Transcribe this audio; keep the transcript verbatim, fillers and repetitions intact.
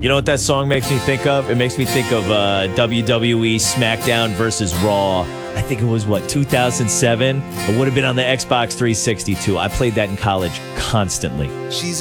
You know what that song makes me think of? It makes me think of uh, W W E SmackDown versus Raw. I think it was, what, two thousand seven? It would have been on the Xbox three sixty too. I played that in college constantly. She's